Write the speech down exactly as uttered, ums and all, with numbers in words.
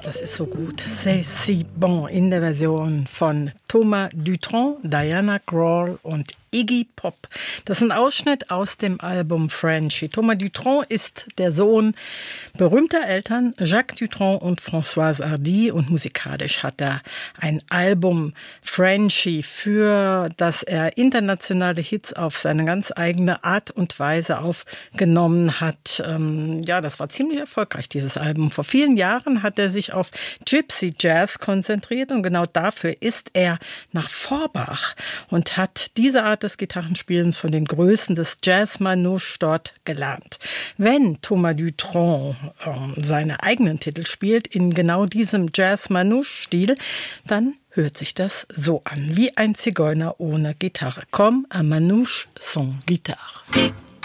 das ist so gut. C'est si bon in der Version von Thomas Dutronc, Diana Krall und Iggy Pop. Das ist ein Ausschnitt aus dem Album Frenchy. Thomas Dutronc ist der Sohn berühmter Eltern, Jacques Dutronc und Françoise Hardy, und musikalisch hat er ein Album Frenchy, für das er internationale Hits auf seine ganz eigene Art und Weise aufgenommen hat. Ähm, ja, das war ziemlich erfolgreich, dieses Album. Vor vielen Jahren hat er sich auf Gypsy Jazz konzentriert und genau dafür ist er nach Forbach und hat diese Art des Gitarrenspielens von den Größen des Jazz Manouche dort gelernt. Wenn Thomas Dutronc äh, seine eigenen Titel spielt in genau diesem Jazz Manouche-Stil, dann hört sich das so an, wie ein Zigeuner ohne Gitarre. Comme un manouche sans guitare.